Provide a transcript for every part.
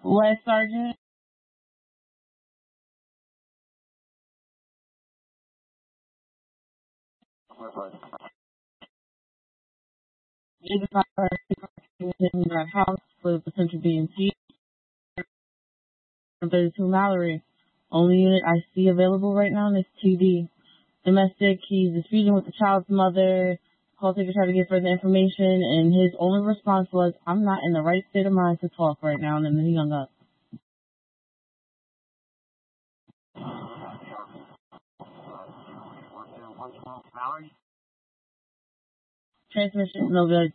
West Sergeant. Is in that house with potential BNC. 32 Mallory. Only unit I see available right now is TD. Domestic, he's disputing with the child's mother. Call taker tried to get further information, and his only response was, I'm not in the right state of mind to talk right now, and then he hung up. Mallory? Transmission, no good.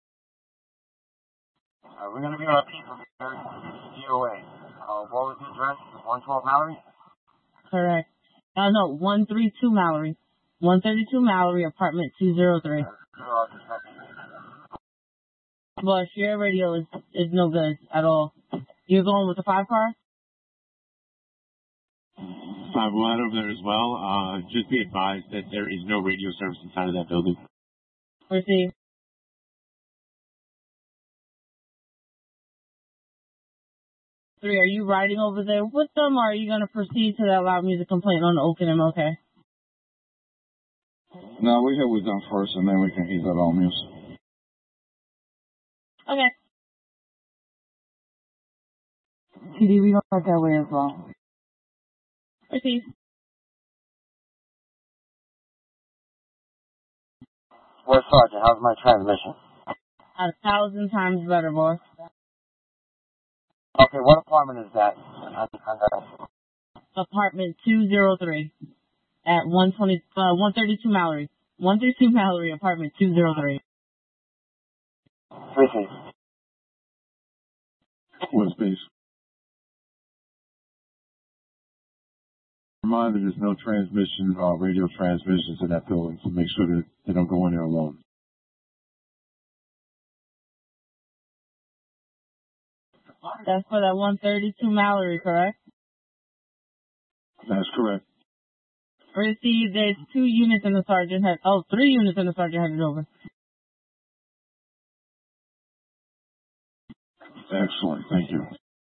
We're going to be on a P from DOA. What was the address? 112 Mallory? Correct. No, 132 Mallory. 132 Mallory, apartment 203. Well, your radio is no good at all. You're going with the 5 car? 5-1 over there as well. Just be advised that there is no radio service inside of that building. Receive. Three, are you riding over there with them, or are you going to proceed to that loud music complaint on the Oak and MLK? No, we hit with them first, and then we can hear that all music. Okay. PD, we don't start that way as well. Receive. Where's Sergeant? How's my transmission? 1,000 times better, boss. Okay, what apartment is that? Apartment 203 at 132 Mallory. 132 Mallory, apartment 203. Receive. West base. Reminder, there's no transmission, radio transmissions in that building, so make sure that they don't go in there alone. That's for that 132 Mallory, correct? That's correct. Receive, there's 2 units in the sergeant head. 3 units in the sergeant headed over. Excellent, thank you.